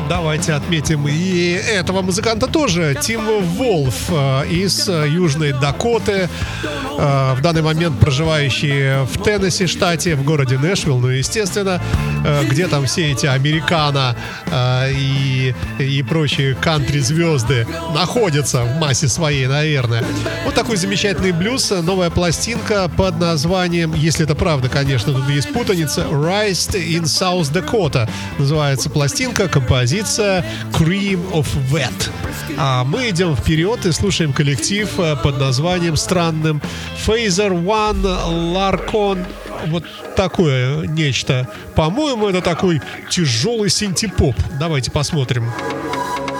Давайте отметим и этого музыканта тоже. Тим Волф из Южной Дакоты, в данный момент проживающий в Теннесси штате, в городе Нэшвилл, ну, естественно, где там все эти американо и прочие кантри-звезды находятся в массе своей, наверное. Вот такой замечательный блюз, новая пластинка под названием, если это правда, конечно, тут есть путаница, Raised in South Dakota. Называется пластинка, композиция Cream of Wet. А мы идем вперед и слушаем коллектив под названием странным Phaser One Larcon. Вот такое нечто. По-моему, это такой тяжелый синтепоп. Давайте посмотрим.